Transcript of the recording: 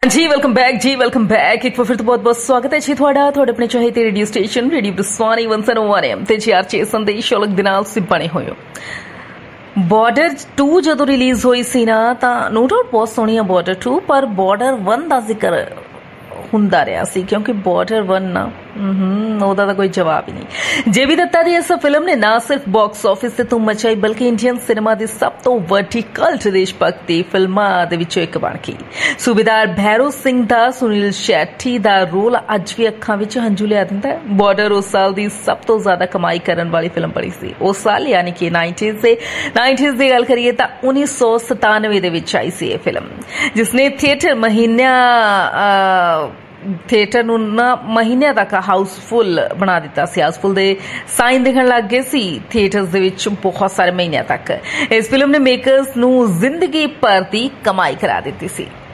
जी welcome back एक बार फिर तो बहुत बहुत स्वागत है जी ਤੁਹਾਡਾ ਆਪਣੇ ਚਾਹੀਦੇ ਰੇਡੀਓ ਸਟੇਸ਼ਨ ਰੇਡੀਓ ਬਸਵਾਨੀ 101 ਤੇ ਜੀ ਆਰਚੇ ਸੰਦੇਸ਼ ਸ਼ੌਲਕ ਦੇ ਨਾਲ ਸਿਪਣੇ ਹੋਇਓ ਬਾਰਡਰ 2 ਜਦੋਂ ਰਿਲੀਜ਼ ਹੋਈ ਸੀ ਨਾ ਤਾਂ ਨੋ ਡਾਊਟ ਬਹੁਤ ਸੋਹਣੀ ਆ ਬਾਰਡਰ 2 ਪਰ ਬਾਰਡਰ 1 ਦਾ ਜ਼ਿਕਰ ਹੁੰਦਾ ਰਿਹਾ ਸੀ ਕਿਉਂਕਿ ਬਾਰਡਰ 1 ਨਾ ਉਹਦਾ ਤਾਂ ਕੋਈ ਜਵਾਬ ਹੀ ਨਹੀਂ। ਜੇ.ਬੀ. ਦੱਤਾ ਦੀ ਇਸ ਫਿਲਮ ਨੇ ਨਾ ਸਿਰਫ ਬਾਕਸ ਆਫਿਸ ਤੇ ਧੂਮ ਮਚਾਈ ਬਲਕਿ ਇੰਡੀਅਨ ਸਿਨੇਮਾ ਦੀ ਸਭ ਤੋਂ ਵੱਡੀ ਕਲਟ ਦੇਸ਼ ਭਗਤੀ ਫਿਲਮਾਂ ਦੇ ਵਿੱਚੋਂ ਇੱਕ ਬਣ ਗਈ। ਸੂਬੇਦਾਰ ਭੈਰੋ ਸਿੰਘ ਦਾ ਸੁਨੀਲ ਸ਼ੈਟੀ ਦਾ ਰੋਲ ਅੱਜ ਵੀ ਅੱਖਾਂ ਵਿੱਚ ਹੰਝੂ ਲਿਆ ਦਿੰਦਾ ਹੈ। ਬਾਰਡਰ ਉਸ ਸਾਲ ਦੀ ਸਭ ਤੋਂ ਜ਼ਿਆਦਾ ਕਮਾਈ ਕਰਨ ਵਾਲੀ ਫਿਲਮ ਬਣੀ ਸੀ। ਉਸ ਸਾਲ ਯਾਨੀ ਕਿ 90s ਦੀ ਗੱਲ ਕਰੀਏ ਤਾਂ 1997 ਦੇ ਵਿੱਚ ਆਈ ਸੀ ਇਹ ਫਿਲਮ ਜਿਸਨੇ ਥੀਏਟਰ ਨੂੰ ਮਹੀਨਿਆਂ ਤੱਕ ਹਾਊਸਫੁੱਲ ਬਣਾ ਦਿੱਤਾ ਸੀ। ਹਾਊਸਫੁੱਲ ਦੇ ਸਾਈਨ ਦਿਖਣ ਲੱਗ ਗਏ ਸੀ ਥੀਏਟਰਸ ਦੇ ਵਿੱਚ ਬਹੁਤ ਸਾਰੇ ਮਹੀਨਿਆਂ ਤੱਕ। ਇਸ ਫਿਲਮ ਨੇ ਮੇਕਰਸ ਨੂੰ ਜ਼ਿੰਦਗੀ ਭਰ ਦੀ ਕਮਾਈ ਕਰਾ ਦਿੱਤੀ ਸੀ।